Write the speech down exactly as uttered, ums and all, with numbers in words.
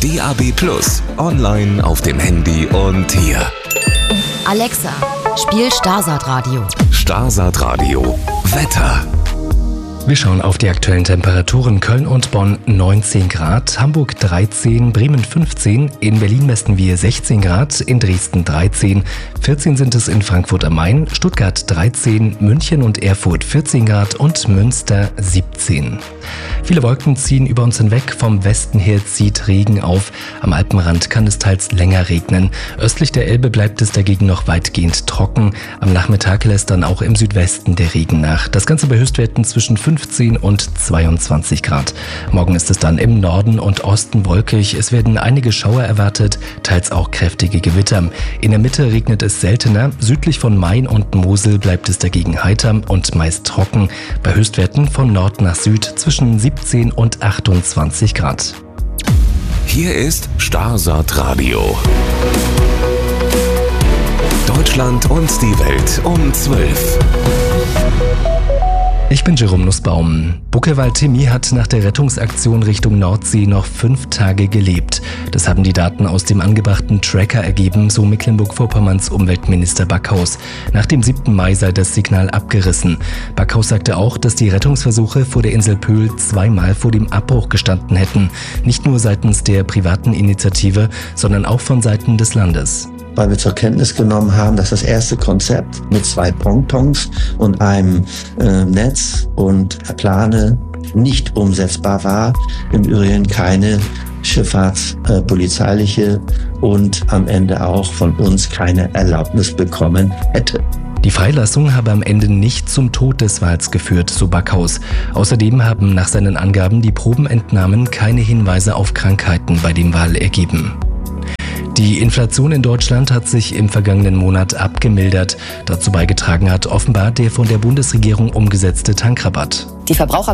D A B plus, online auf dem Handy und hier. Alexa, spiel Starsat Radio. Starsat Radio. Wetter. Wir schauen auf die aktuellen Temperaturen. Köln und Bonn neunzehn Grad, Hamburg dreizehn, Bremen fünfzehn, in Berlin messen wir sechzehn Grad, in Dresden dreizehn, vierzehn sind es in Frankfurt am Main, Stuttgart dreizehn, München und Erfurt vierzehn Grad und Münster siebzehn. Viele Wolken ziehen über uns hinweg, vom Westen her zieht Regen auf. Am Alpenrand kann es teils länger regnen. Östlich der Elbe bleibt es dagegen noch weitgehend trocken. Am Nachmittag lässt dann auch im Südwesten der Regen nach. Das Ganze bei Höchstwerten zwischen fünfzehn und zweiundzwanzig Grad. Morgen ist es dann im Norden und Osten wolkig. Es werden einige Schauer erwartet, teils auch kräftige Gewitter. In der Mitte regnet es seltener. Südlich von Main und Mosel bleibt es dagegen heiter und meist trocken. Bei Höchstwerten von Nord nach Süd zwischen siebzehn und achtundzwanzig Grad. Hier ist Starsat Radio. Deutschland und die Welt um zwölf. Ich bin Jerome Nussbaum. Buckelwald-Timmy hat nach der Rettungsaktion Richtung Nordsee noch fünf Tage gelebt. Das haben die Daten aus dem angebrachten Tracker ergeben, so Mecklenburg-Vorpommerns Umweltminister Backhaus. Nach dem siebten Mai sei das Signal abgerissen. Backhaus sagte auch, dass die Rettungsversuche vor der Insel Pöhl zweimal vor dem Abbruch gestanden hätten. Nicht nur seitens der privaten Initiative, sondern auch von Seiten des Landes. Weil wir zur Kenntnis genommen haben, dass das erste Konzept mit zwei Pontons und einem äh, Netz und Plane nicht umsetzbar war. Im Übrigen keine schifffahrtspolizeiliche äh, und am Ende auch von uns keine Erlaubnis bekommen hätte. Die Freilassung habe am Ende nicht zum Tod des Wals geführt, so Backhaus. Außerdem haben nach seinen Angaben die Probenentnahmen keine Hinweise auf Krankheiten bei dem Wal ergeben. Die Inflation in Deutschland hat sich im vergangenen Monat abgemildert. Dazu beigetragen hat offenbar der von der Bundesregierung umgesetzte Tankrabatt. Die Verbraucher